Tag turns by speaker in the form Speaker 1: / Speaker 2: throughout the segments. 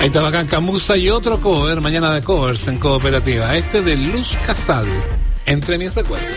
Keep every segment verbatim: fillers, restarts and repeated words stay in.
Speaker 1: Ahí está bacán Camusa y otro cover, mañana de covers en Cooperativa. Este de Luz Casal, Entre mis recuerdos.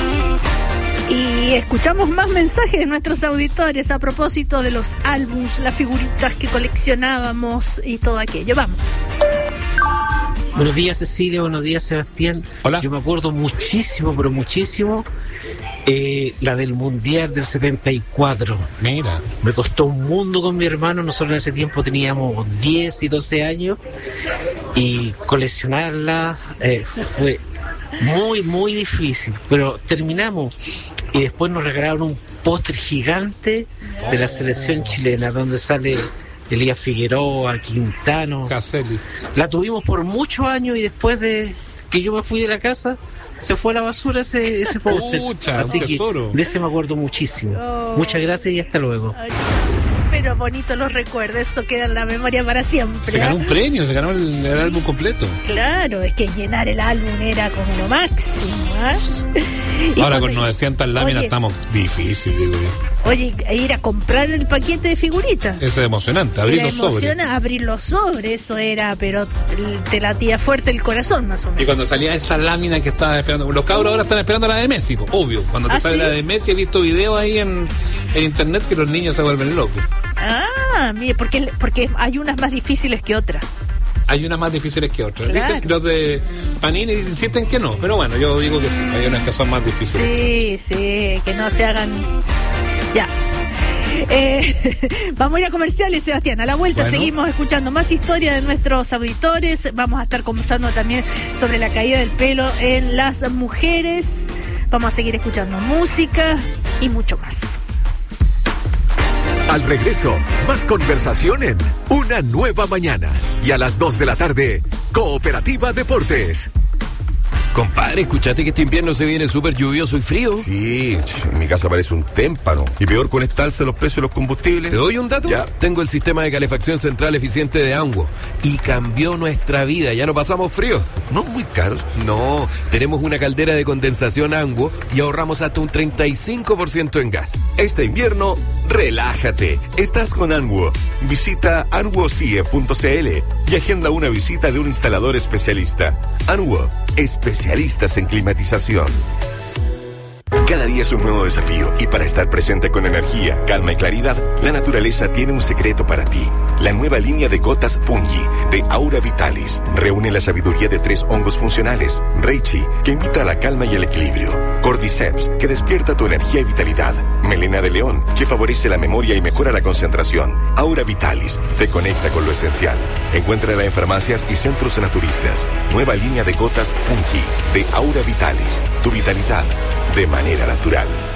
Speaker 2: Y escuchamos más mensajes de nuestros auditores a propósito de los álbums, las figuritas que coleccionábamos y todo aquello. Vamos.
Speaker 3: Buenos días, Cecilia. Buenos días, Sebastián.
Speaker 1: Hola.
Speaker 3: Yo me acuerdo muchísimo, pero muchísimo, eh, la del Mundial del setenta y cuatro.
Speaker 1: Mira.
Speaker 3: Me costó un mundo con mi hermano. Nosotros en ese tiempo teníamos diez y doce años. Y coleccionarla eh, fue muy, muy difícil. Pero terminamos. Y después nos regalaron un póster gigante de la selección chilena, donde sale Elías Figueroa, Quintano.
Speaker 1: Caselli.
Speaker 3: La tuvimos por muchos años y después de que yo me fui de la casa, se fue a la basura ese, ese póster.
Speaker 1: Pucha,
Speaker 3: Así
Speaker 1: un
Speaker 3: que
Speaker 1: tesoro.
Speaker 3: de ese me acuerdo muchísimo.
Speaker 2: Oh.
Speaker 3: Muchas gracias y hasta luego.
Speaker 2: Ay, pero bonito los recuerdos, eso queda en la memoria para siempre.
Speaker 1: Se ganó un premio, se ganó el, el álbum completo.
Speaker 2: Claro, es que llenar el álbum era como lo máximo, ¿eh?
Speaker 1: Ahora con novecientas láminas
Speaker 2: oye,
Speaker 1: estamos difícil, digo yo.
Speaker 2: Oye, ir a comprar el paquete de figuritas.
Speaker 1: Eso es emocionante, abrir
Speaker 2: Era
Speaker 1: los sobres.
Speaker 2: emociona abrir los sobres, eso era, pero te latía fuerte el corazón, más o menos.
Speaker 1: Y cuando salía esa lámina que estaba esperando, los cabros ahora están esperando la de Messi, po, obvio. Cuando te
Speaker 2: ¿Ah,
Speaker 1: sale
Speaker 2: sí?
Speaker 1: la de Messi, he visto videos ahí en, en internet que los niños se vuelven locos.
Speaker 2: Ah, mire, porque, porque hay unas más difíciles que otras.
Speaker 1: Hay unas más difíciles que otras.
Speaker 2: Claro.
Speaker 1: Dicen, los de Panini insisten que no, pero bueno, yo digo que sí, hay unas que son más difíciles.
Speaker 2: Sí, sí, que no se hagan. Ya. Eh, vamos a ir a comerciales, Sebastián. A la vuelta
Speaker 1: Bueno.
Speaker 2: seguimos escuchando más historia de nuestros auditores. Vamos a estar conversando también sobre la caída del pelo en las mujeres. Vamos a seguir escuchando música y mucho más.
Speaker 4: Al regreso, más conversación en Una Nueva Mañana. Y a las dos de la tarde, Cooperativa Deportes.
Speaker 5: Compadre, escuchaste que este invierno se viene súper lluvioso y frío.
Speaker 6: Sí, en mi casa parece un témpano. Y peor con esta alza de los precios de los combustibles.
Speaker 5: ¿Te doy un dato?
Speaker 6: Ya.
Speaker 5: Tengo el sistema de calefacción central eficiente de Anguo y cambió nuestra vida. Ya no pasamos frío.
Speaker 6: No muy caros.
Speaker 5: No, tenemos una caldera de condensación Anguo y ahorramos hasta un treinta y cinco por ciento en gas.
Speaker 6: Este invierno, relájate. Estás con Anguo. Visita anguocie punto cl y agenda una visita de un instalador especialista. Anguo, especialistas en climatización. Cada día es un nuevo desafío y para estar presente con energía, calma y claridad, la naturaleza tiene un secreto para ti. La nueva línea de gotas Fungi de Aura Vitalis reúne la sabiduría de tres hongos funcionales. Reishi, que invita a la calma y el equilibrio. Cordyceps, que despierta tu energía y vitalidad. Melena de león, que favorece la memoria y mejora la concentración. Aura Vitalis, te conecta con lo esencial. Encuéntrala en farmacias y centros naturistas. Nueva línea de gotas Fungi de Aura Vitalis. Tu vitalidad de manera natural.